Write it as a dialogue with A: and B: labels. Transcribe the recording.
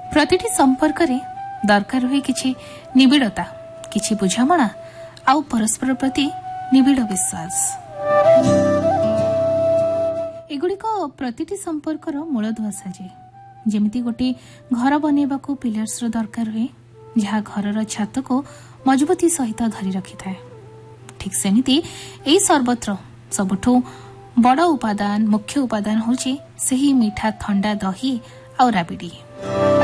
A: प्रतिटी संपर्क रे दरकार हुए किछि निबिड़ता, किछि बुझामणा आउ परस्पर प्रति निबिड़ विश्वास। एगुड़िक प्रतिटी संपर्कर मूलदुआ साजे। जेमिति गोटे घर बनैबाकू पिलर्स दरकार हुए जहाँ घर छात को मजबूती सहित धरी रखि थाए। ठीक सेमिति एई सर्वत्र सबुठू बड़ उपादान मुख्य उपादान होची सही मीठा थंडा दही और राबिड़ी।